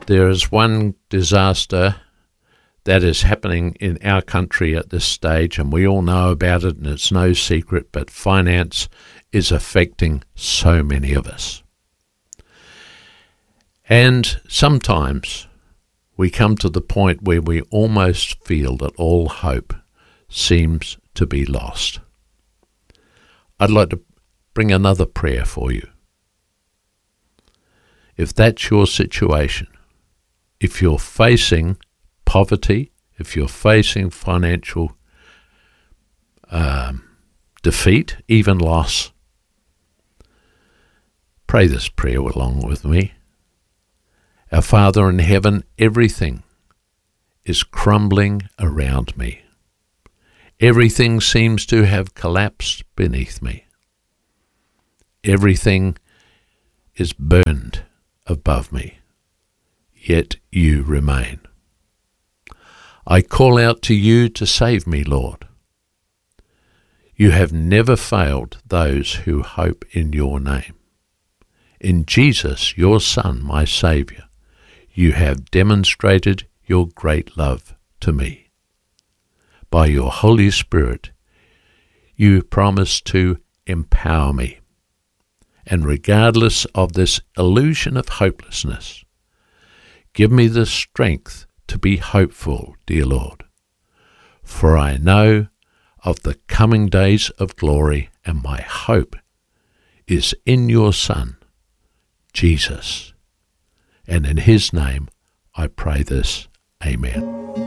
There is one disaster that is happening in our country at this stage, and we all know about it, and it's no secret, but finance is affecting so many of us. And sometimes we come to the point where we almost feel that all hope seems to be lost. I'd like to bring another prayer for you. If that's your situation, if you're facing poverty, if you're facing financial defeat, even loss, pray this prayer along with me. Our Father in heaven, everything is crumbling around me. Everything seems to have collapsed beneath me. Everything is burned above me, yet you remain. I call out to you to save me, Lord. You have never failed those who hope in your name. In Jesus, your Son, my Saviour, you have demonstrated your great love to me. By your Holy Spirit, you promise to empower me. And regardless of this illusion of hopelessness, give me the strength to be hopeful, dear Lord. For I know of the coming days of glory, and my hope is in your Son, Jesus. And in his name I pray this. Amen.